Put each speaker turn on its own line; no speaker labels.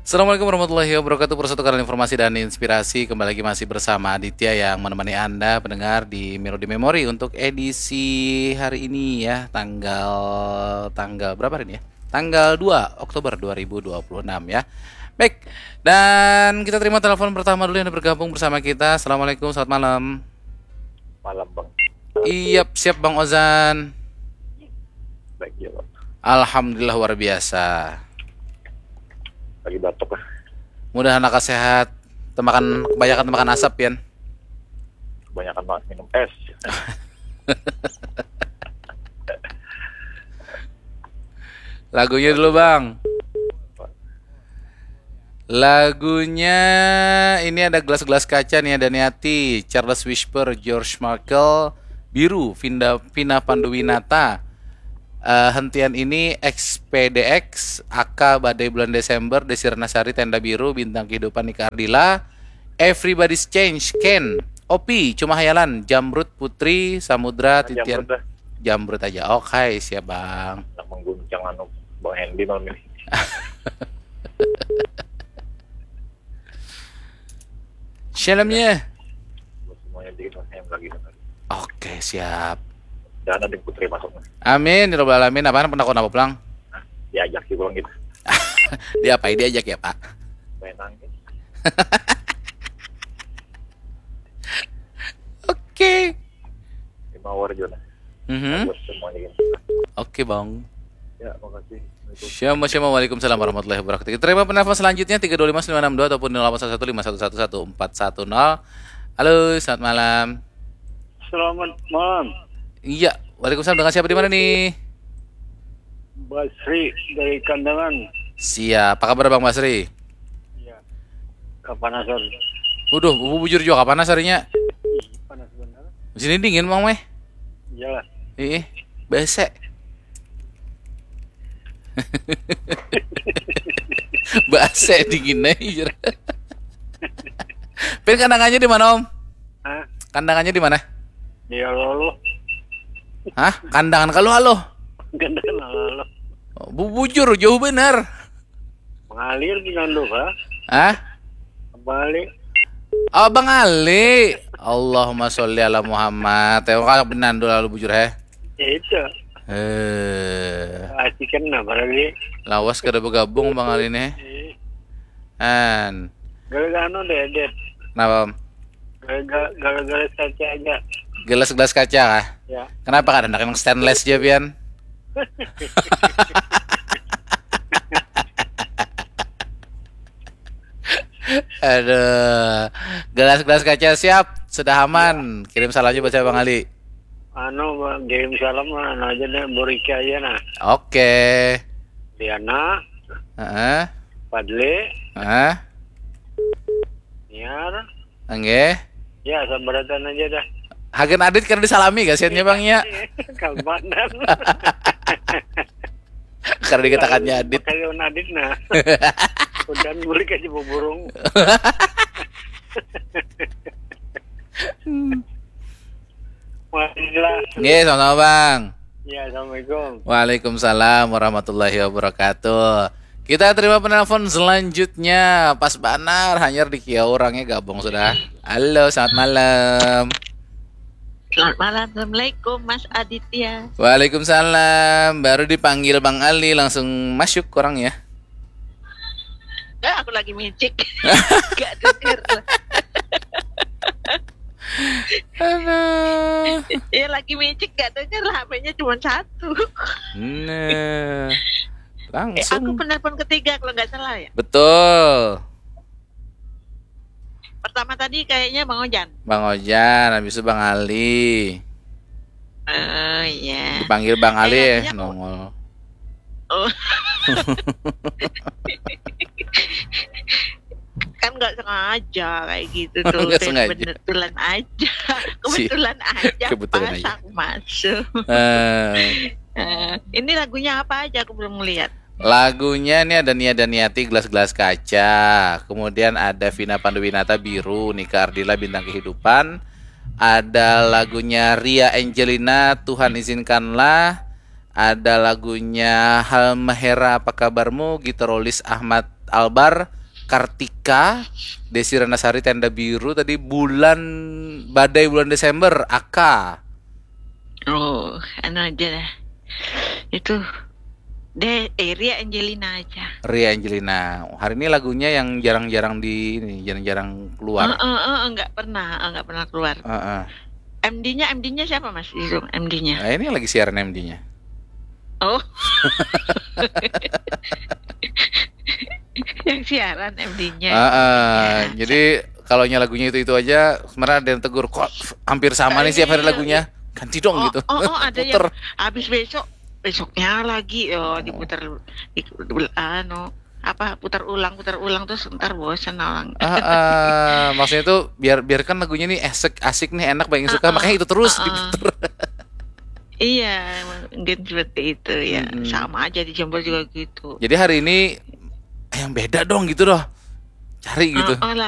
Assalamualaikum warahmatullahi wabarakatuh. Persatukan informasi dan inspirasi. Kembali lagi masih bersama Aditya yang menemani Anda pendengar di Melody Memory untuk edisi hari ini ya, tanggal tanggal berapa hari ini ya? Tanggal 2 Oktober 2026 ya. Baik. Dan kita terima telepon pertama dulu yang bergabung bersama kita. Assalamualaikum, selamat malam.
Malam bang.
Iya, siap Bang Ozan.
Baik ya bang.
Alhamdulillah luar biasa.
Lagi batuk lah.
Mudah anak sehat. Kebanyakan makan asap ya.
Kebanyakan banget minum es.
Lagunya dulu Bang. Lagunya ini ada gelas-gelas kaca nih, ada Niati, Charles Whisper, George Michael, Biru, Vina Panduwinata. Hentian ini XPDX, AK Badai Bulan Desember, Desir Nasari, Tenda Biru, Bintang Kehidupan Nika Ardila, Everybody's Change, Ken, Opi, Cuma Hayalan, Jamrut Putri, Samudra, Titian. Jamrut aja. Oke, siap Bang.
Nak mengguncang Bang Hendy malam ini.
Shalomnya.
Semuanya dikit yang lagi dengar.
Oke, siap.
Dan ada Putri masuk.
Amin, ya Rabbal Alamin. Apaan pernah apa pulang?
Diajak sih pulang gitu.
Diapain diajak ya Pak?
Main nangis.
Oke.
5 hour juga. Buat semuanya gitu.
Oke Bang.
Ya, makasih.
Assalamualaikum warahmatullahi wabarakatuh. Kita terima penelpon selanjutnya 325562 ataupun 0811515110. Halo, selamat malam.
Selamat malam.
Iya, waalaikumsalam. Dengan siapa di mana nih?
Basri dari Kandangan.
Siap. Apa kabar Bang Basri?
Iya. Kepanasan.
Waduh, bujur juga kapan harinya?
Panas benar.
Di sini dingin Bang meh.
Iyalah.
Besek. Basek dingin aja. Kandangannya di mana Om?
Hah?
Kandangannya di mana?
Di Halo.
Hah? Kandangan kalau halo?
Kandangan Halo.
Bujur jauh benar.
Mengalir di Nando, Pak.
Hah?
Balik.
Oh Bang Ali. Allahumma sholli ala Muhammad. Tengok kalau benar dulu lalu bujur
Itu. Asikan apalagi.
Lawas kada bergabung Bang Ali nih.
Gara-gara dedet.
Kenapa Om?
Gara-gara saja aja.
Gelas-gelas kaca kah?
Ya.
Kenapa kan anak yang stainless aja Pian? Aduh, gelas-gelas kaca siap, sudah aman. Kirim salamnya buat saya Bang Ali.
Kirim salam aja deh, Borika aja nah.
Oke.
Diana, Padle, Niar.
Angge.
Ya, sabaratan aja dah.
Hagen Adit kan disalami kasihannya Bang ya.
Kabanan.
Karena dikatakannya Adit.
Kayak Adit nah. Udah beli aja burung.
Nggih, sama Bang.
Ya, Assalamualaikum.
Waalaikumsalam warahmatullahi wabarakatuh. Kita terima penelpon selanjutnya. Pas Banar, hanyar di Kia orangnya gabung sudah. Halo, selamat malam.
Selamat malam, Assalamualaikum Mas Aditya.
Waalaikumsalam. Baru dipanggil Bang Ali langsung masuk orang ya.
Enggak, aku lagi micik. Gak denger.
Aduh.
Ya lagi micik gak denger, HP-nya cuma satu.
Nah,
Aku
langsung.
penelpon ketiga kalau nggak salah ya.
Betul.
Pertama tadi kayaknya Bang Ojan.
Bang Ojan, habis itu Bang Ali.
Oh iya.
Dipanggil Bang Ali
Kayaknya
nongol.
Oh. Kan nggak sengaja kayak gitu tuh.
Nggak sengaja.
Kebetulan aja. Kebetulan aja
Kebetulan
pas
aja.
aku masuk. Ini lagunya apa aja aku belum melihat.
Lagunya ini ada Nia dan Niati, Gelas-gelas Kaca. Kemudian ada Vina Panduwinata, Biru, Nika Ardila, Bintang Kehidupan. Ada lagunya Ria Angelina, Tuhan Izinkanlah. Ada lagunya Halmahera, Apa Kabarmu, gitarolis Ahmad Albar, Kartika, Desi Ranasari Tenda Biru. Tadi badai bulan Desember, Aka.
Oh, anu aja dah. Itu Ria Angelina aja.
Ria Angelina. Hari ini lagunya yang jarang-jarang jarang-jarang keluar.
Enggak pernah keluar. MD-nya siapa Mas? Itu MD-nya.
Nah, ini lagi siaran MD-nya.
Oh. Yang siaran MD-nya.
Jadi kalau lagunya itu aja, sebenarnya ada yang tegur, kok hampir sama nih setiap hari lagunya. Ganti dong gitu.
Ada yang habis besoknya lagi diputar putar ulang terus ntar bosan orang.
Maksudnya tuh biarkan lagunya nih asik nih, enak, banyak yang suka, makanya itu terus diputar.
Iya, mungkin seperti itu ya. Sama aja di Jember juga gitu.
Jadi hari ini yang beda dong gitu loh. Cari gitu.